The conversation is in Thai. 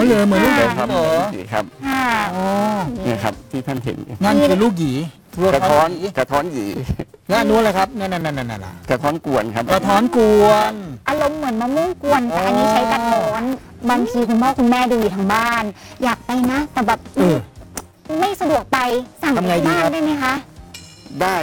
เลยเหมือนลูกหยีครับเหรอลูกหยีครับค่ะอ๋อเนี่ยครับที่ท่านเห็นนั่นคือลูกหยีกระท้อนกระท้อนหยีนั่นนู้นเลยครับนั่นๆกระท้อนกวนครับๆกระท้อนกวนอารมณ์เหมือนมะม่วงกวนแต่อันนี้ใช้กระท้อนบางทีคุณพ่อคุณแม่ดูอยู่ทางบ้าน อยากไปนะ แต่แบบไม่สะดวกไปสั่งทำไงที่ดีบ้านครับได้ไหมคะได้